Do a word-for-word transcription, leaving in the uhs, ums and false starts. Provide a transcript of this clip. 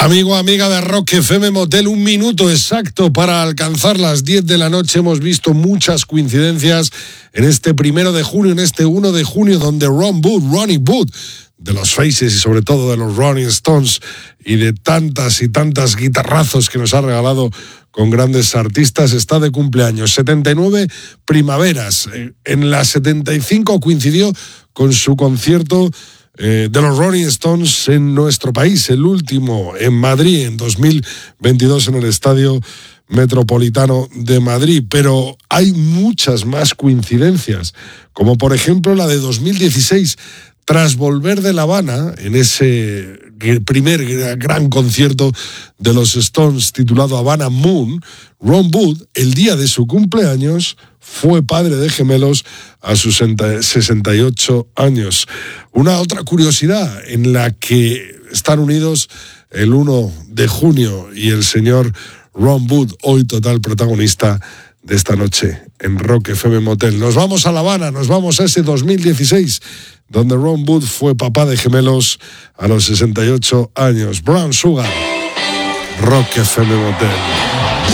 Amigo, amiga de Rock F M Motel, un minuto exacto para alcanzar las diez de la noche. Hemos visto muchas coincidencias en este primero de junio, en este uno de junio, donde Ron Wood, Ronnie Wood, de los Faces y sobre todo de los Rolling Stones y de tantas y tantas guitarrazos que nos ha regalado con grandes artistas, está de cumpleaños. setenta y nueve primaveras. En la setenta y cinco coincidió con su concierto Eh, de los Rolling Stones en nuestro país, el último en Madrid en dos mil veintidós en el Estadio Metropolitano de Madrid. Pero hay muchas más coincidencias, como por ejemplo la de dos mil dieciséis, tras volver de La Habana, en ese primer gran concierto de los Stones titulado Havana Moon, Ron Wood, el día de su cumpleaños, fue padre de gemelos a sus sesenta y ocho años. Una otra curiosidad en la que están unidos el uno de junio y el señor Ron Wood, hoy total protagonista de esta noche en Rock F M Motel. Nos vamos a La Habana, nos vamos a ese dos mil dieciséis, donde Ron Wood fue papá de gemelos a los sesenta y ocho años. Brown Sugar, Rock F M Motel.